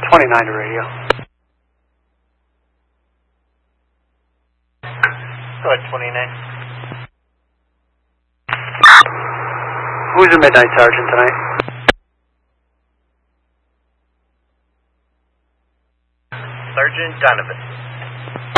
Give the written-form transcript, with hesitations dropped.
29 to radio. Go ahead, 29. Who's your midnight sergeant tonight? Sergeant Donovan.